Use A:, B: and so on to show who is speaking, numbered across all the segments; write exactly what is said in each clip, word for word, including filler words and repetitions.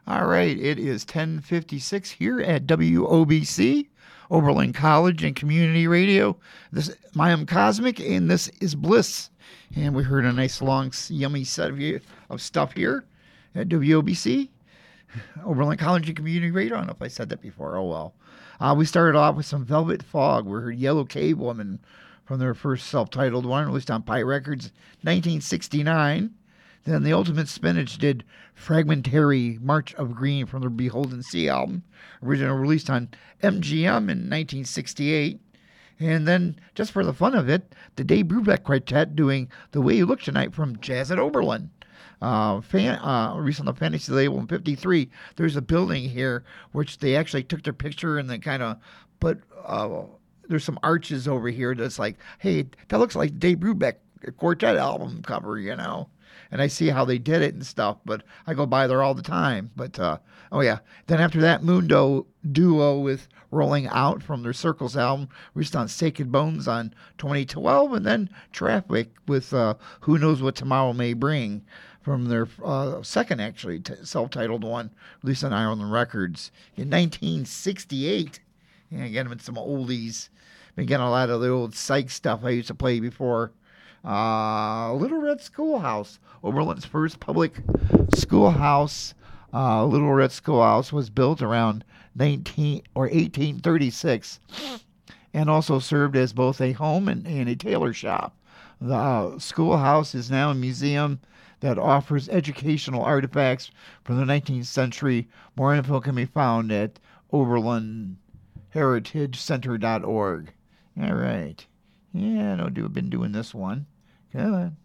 A: All right, it is ten fifty-six here at W O B C, Oberlin College and Community Radio. This I am Cosmic, and this is Bliss. And we heard a nice, long, yummy set of, of stuff here at W O B C, Oberlin College and Community Radio. I don't know if I said that before. Oh, well. Uh, we started off with some Velvet Fog. We heard Yellow Cave Woman from their first self-titled one, released on Pie Records, nineteen sixty-nine. Then the Ultimate Spinach did Fragmentary March of Green from their Beholden Sea album, originally released on M G M in nineteen sixty-eight. And then, just for the fun of it, the Dave Brubeck Quartet doing The Way You Look Tonight from Jazz at Oberlin. Uh, fan, uh, released on the Fantasy label in fifty-three. There's a building here which they actually took their picture and then kind of put, uh, there's some arches over here that's like, hey, that looks like Dave Brubeck Quartet album cover, you know. And I see how they did it and stuff, but I go by there all the time. But, uh, oh yeah. Then after that, Mundo duo with Rolling Out from their Circles album, released on Sacred Bones on twenty twelve. And then Traffic with uh, Who Knows What Tomorrow May Bring from their uh, second, actually, t- self-titled one, released on Ireland Records in nineteen sixty-eight. And again, with some oldies. Been getting a lot of the old psych stuff I used to play before. Uh, Little Red Schoolhouse, Oberlin's first public schoolhouse. Uh, Little Red Schoolhouse was built around nineteen or eighteen thirty-six, and also served as both a home and, and a tailor shop. The uh, schoolhouse is now a museum that offers educational artifacts from the nineteenth century. More info can be found at oberlin heritage center dot org. All right. Yeah, I know I've been doing this one. Come on.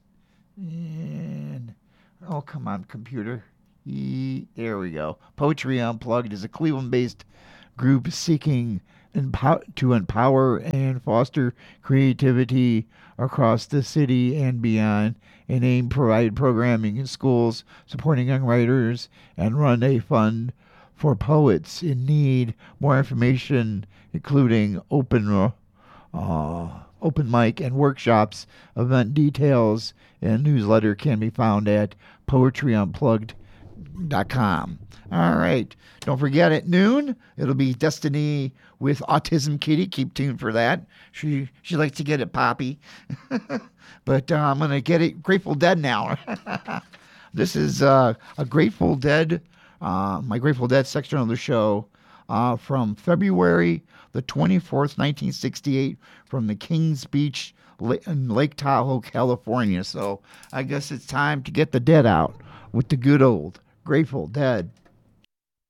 A: And, oh, come on, computer. E, there we go. Poetry Unplugged is a Cleveland-based group seeking empow- to empower and foster creativity across the city and beyond, and aim to provide programming in schools, supporting young writers, and run a fund for poets in need. More information, including open uh, open mic and workshops, event details, and newsletter can be found at poetry unplugged dot com. All right. Don't forget at noon, it'll be Destiny with Autism Kitty. Keep tuned for that. She she likes to get it poppy. But uh, I'm going to get it Grateful Dead now. This is uh, a Grateful Dead, uh, my Grateful Dead section of the show uh, from February the twenty-fourth, nineteen sixty-eight, from the Kings Beach in Lake Tahoe, California. So I guess it's time to get the dead out with the good old Grateful Dead.